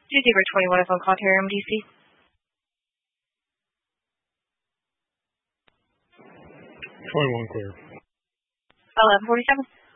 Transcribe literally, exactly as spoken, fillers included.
Zebra twenty-one is on call here, M D C. twenty-one clear. eleven forty-seven.